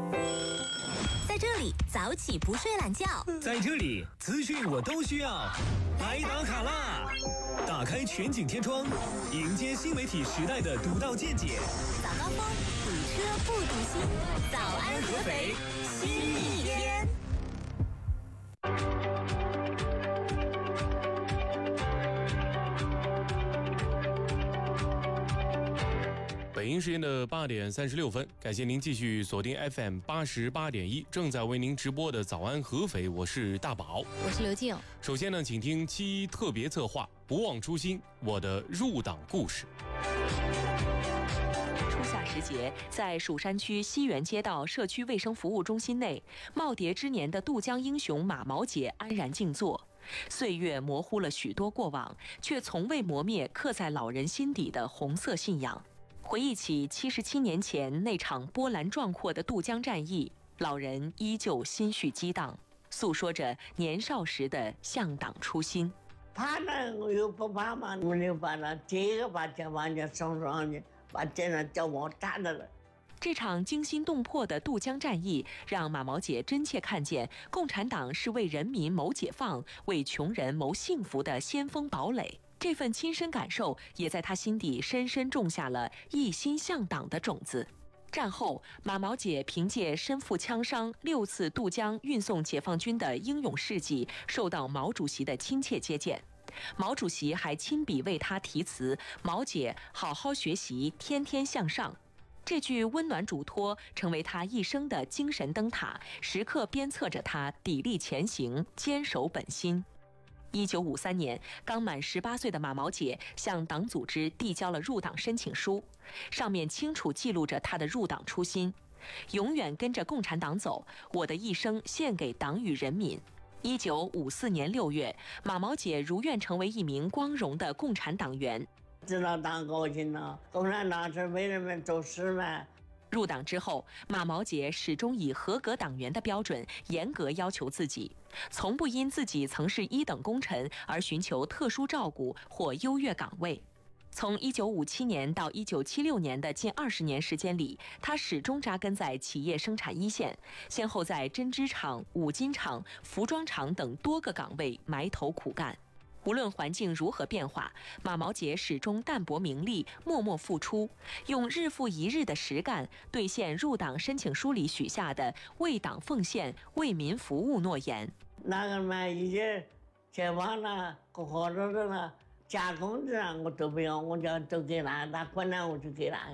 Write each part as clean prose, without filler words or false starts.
在这里早起不睡懒觉， 在这里资讯我都需要。来打卡啦！打开全景天窗，迎接新媒体时代的独到见解。 早高峰，堵车不堵心。早安合肥，新一天。 北京时间的8点36分，感谢您继续锁定 FM 88.1，正在为您直播的早安合肥，我是大宝， 我是刘静。 首先呢，请听7特别策划，不忘初心，我的入党故事。 初夏时节，在蜀山区西园街道社区卫生服务中心内，耄耋之年的渡江英雄马毛姐安然静坐。岁月模糊了许多过往，却从未磨灭刻在老人心底的红色信仰。回忆起77年前那场波澜壮阔的渡江战役，老人依旧心绪激荡，诉说着年少时的向党初心。 怕了我又不怕嘛，我就把那这个把这完全送上去，把这人叫我打的了。 这场惊心动魄的渡江战役，让马毛姐真切看见共产党是为人民谋解放、为穷人谋幸福的先锋堡垒。这份亲身感受也在他心底深深种下了一心向党的种子。战后，马毛姐凭借身负枪伤6次渡江运送解放军的英勇事迹，受到毛主席的亲切接见。毛主席还亲笔为她题词：“毛姐，好好学习，天天向上。”这句温暖嘱托成为他一生的精神灯塔，时刻鞭策着他砥砺前行，坚守本心。1953年，刚满18岁的马毛姐向党组织递交了入党申请书，上面清楚记录着她的入党初心：永远跟着共产党走，我的一生献给党与人民。1954年6月，马毛姐如愿成为一名光荣的共产党员。 知道党高兴了，共产党是为人们做事嘛。 入党之后，马毛姐始终以合格党员的标准严格要求自己，从不因自己曾是1等功臣而寻求特殊照顾或优越岗位。从1957年到1976年的近20年时间里，她始终扎根在企业生产一线，先后在针织厂、五金厂、服装厂等多个岗位埋头苦干。无论环境如何变化，马毛姐始终淡泊名利，默默付出，用日复一日的实干兑现入党申请书里许下的为党奉献、为民服务诺言。 那个嘛，一些解放了、活着的了、加工的我都不要，我就都给他困难我就给他。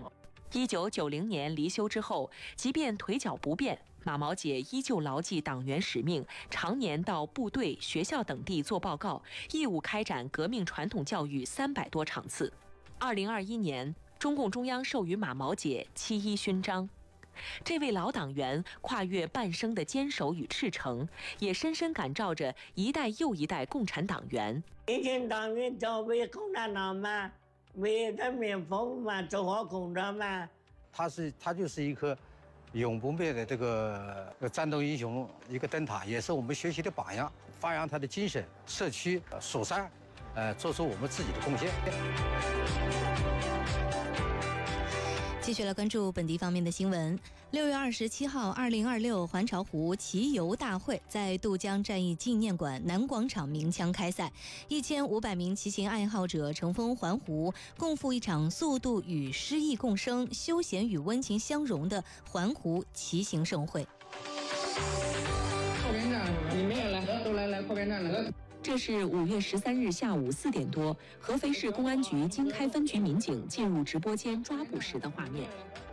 1990年离休之后，即便腿脚不便，马毛姐依旧牢记党员使命，常年到部队、学校等地做报告，义务开展革命传统教育300多场次。2021年，中共中央授予马毛姐7·1勋章。这位老党员跨越半生的坚守与赤诚，也深深感召着一代又一代共产党员。 以前党员就为共产党嘛，为人民服务嘛，做好工作嘛。 他就是一颗永不灭的这个战斗英雄，一个灯塔，也是我们学习的榜样，发扬他的精神，社区蜀山，做出我们自己的贡献。 继续来关注本地方面的新闻。6月27号，2026环潮湖骑游大会在渡江战役纪念馆南广场鸣枪开赛，1500名骑行爱好者乘风环湖，共赴一场速度与诗意共生、休闲与温情相融的环湖骑行盛会。 靠边站，你们也来，都来靠边站来。 这是5月13日下午4点多，合肥市公安局经开分局民警进入直播间抓捕时的画面。